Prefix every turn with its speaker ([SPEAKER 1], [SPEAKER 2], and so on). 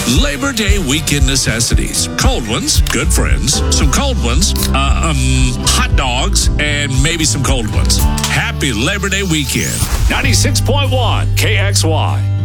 [SPEAKER 1] Labor Day weekend necessities. Cold ones, good friends. Some cold ones, hot dogs, and maybe some cold ones. Happy Labor Day weekend.
[SPEAKER 2] 96.1 KXY.